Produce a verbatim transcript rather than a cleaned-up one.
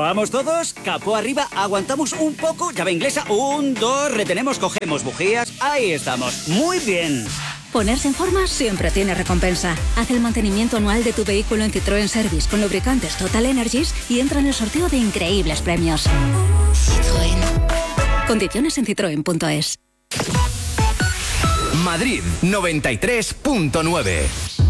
¿Vamos todos? Capó arriba, aguantamos un poco, llave inglesa, un, dos, retenemos, cogemos bujías, ahí estamos. Muy bien. Ponerse en forma siempre tiene recompensa. Haz el mantenimiento anual de tu vehículo en Citroën Service con lubricantes Total Energies y entra en el sorteo de increíbles premios. Citroën. Condiciones en citroen punto es. Madrid noventa y tres punto nueve.